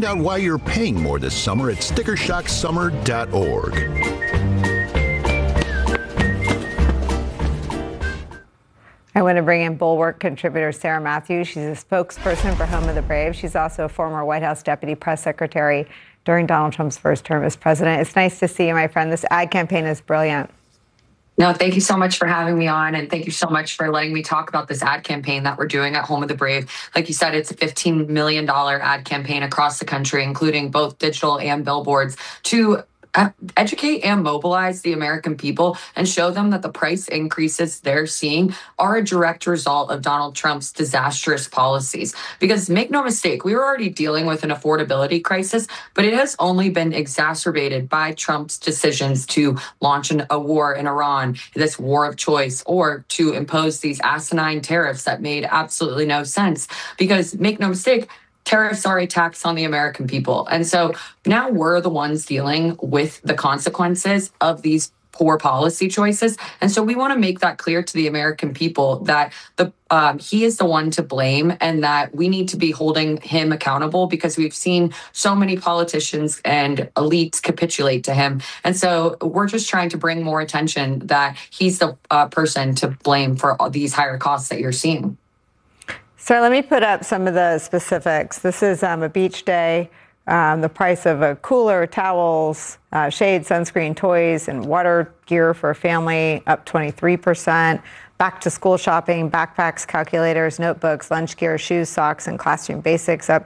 Find out why you're paying more this summer at stickershocksummer.org. I want to bring in Bulwark contributor Sarah Matthews. She's a spokesperson for Home of the Brave. She's also a former White House deputy press secretary during Donald Trump's first term as president. It's nice to see you, my friend. This ad campaign is brilliant. No, thank you so much for having me on. And thank you so much for letting me talk about this ad campaign that we're doing at Home of the Brave. Like you said, it's a $15 million ad campaign across the country, including both digital and billboards, to educate and mobilize the American people and show them that the price increases they're seeing are a direct result of Donald Trump's disastrous policies. Because make no mistake, we were already dealing with an affordability crisis, but it has only been exacerbated by Trump's decisions to launch a war in Iran, this war of choice, or to impose these asinine tariffs that made absolutely no sense. Because make no mistake, tariffs are a tax on the American people. And so now we're the ones dealing with the consequences of these poor policy choices. And so we want to make that clear to the American people that he is the one to blame and that we need to be holding him accountable because we've seen so many politicians and elites capitulate to him. And so we're just trying to bring more attention that he's the person to blame for all these higher costs that you're seeing. So let me put up some of the specifics. This is a beach day. The price of a cooler, towels, shade, sunscreen, toys, and water gear for a family up 23%. Back to school shopping, backpacks, calculators, notebooks, lunch gear, shoes, socks, and classroom basics up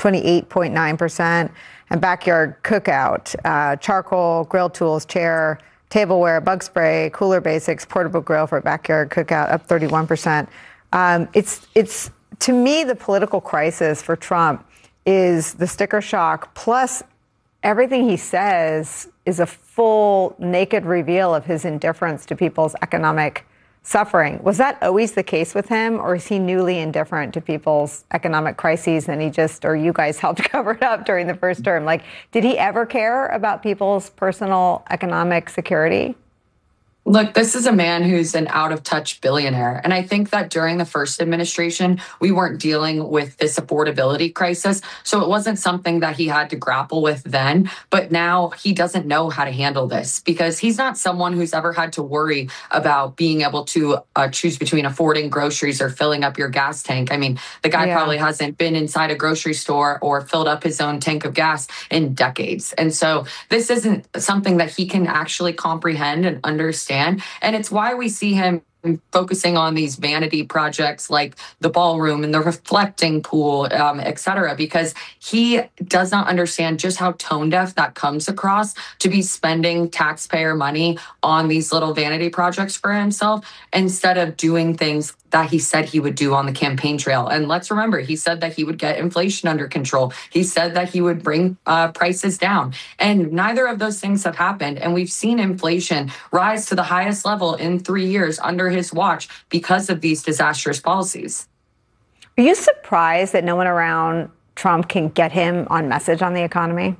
28.9%. And backyard cookout, charcoal, grill tools, chair, tableware, bug spray, cooler basics, portable grill for a backyard cookout up 31%. It's to me, the political crisis for Trump is the sticker shock, plus everything he says is a full naked reveal of his indifference to people's economic suffering. Was that always the case with him, or is he newly indifferent to people's economic crises and he just, or you guys helped cover it up during the first term? Like, did he ever care about people's personal economic security? Look, this is a man who's an out-of-touch billionaire. And I think that during the first administration, we weren't dealing with this affordability crisis. So it wasn't something that he had to grapple with then. But now he doesn't know how to handle this because he's not someone who's ever had to worry about being able to choose between affording groceries or filling up your gas tank. I mean, the guy probably hasn't been inside a grocery store or filled up his own tank of gas in decades. And so this isn't something that he can actually comprehend and understand. And it's why we see him focusing on these vanity projects like the ballroom and the reflecting pool, et cetera, because he does not understand just how tone deaf that comes across to be spending taxpayer money on these little vanity projects for himself instead of doing things that he said he would do on the campaign trail. And let's remember, he said that he would get inflation under control. He said that he would bring prices down. And neither of those things have happened. And we've seen inflation rise to the highest level in 3 years under his watch because of these disastrous policies. Are you surprised that no one around Trump can get him on message on the economy?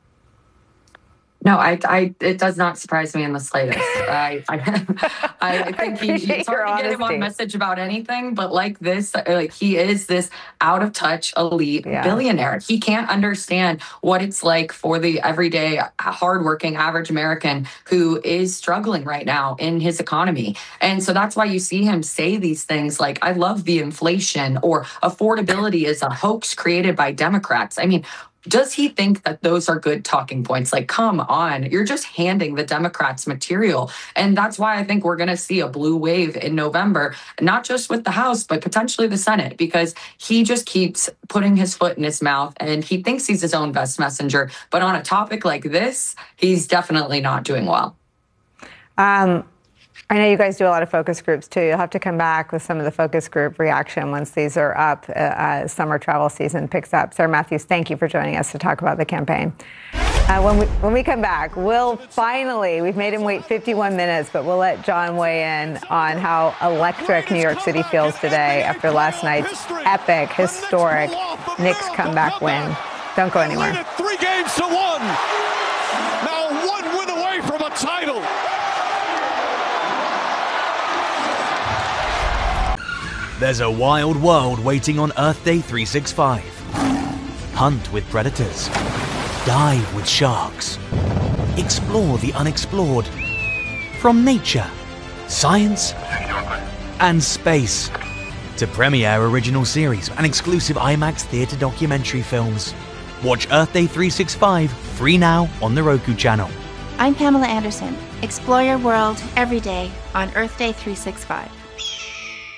No, it does not surprise me in the slightest. I think it's hard to get him on message about anything, but like this, like he is this out of touch elite billionaire. He can't understand what it's like for the everyday, hardworking, average American who is struggling right now in his economy. And so that's why you see him say these things like, I love the inflation, or affordability is a hoax created by Democrats. I mean, does he think that those are good talking points? Like, come on, you're just handing the Democrats material. And that's why I think we're going to see a blue wave in November, not just with the House, but potentially the Senate, because he just keeps putting his foot in his mouth and he thinks he's his own best messenger. But on a topic like this, he's definitely not doing well. I know you guys do a lot of focus groups too. You'll have to come back with some of the focus group reaction once these are up, summer travel season picks up. Sarah Matthews, thank you for joining us to talk about the campaign. When we come back, we've made him wait 51 minutes, but we'll let John weigh in on how electric New York City feels today after last night's epic, historic Knicks comeback win. Don't go anywhere. 3 games to 1. Now 1 win away from a title. There's a wild world waiting on Earth Day 365. hunt with predators, dive with sharks, explore the unexplored. From nature, science, and space to premiere original series and exclusive IMAX theatre documentary films. Watch Earth Day 365 free now on the Roku channel. I'm Pamela Anderson. Explore your world every day on Earth Day 365.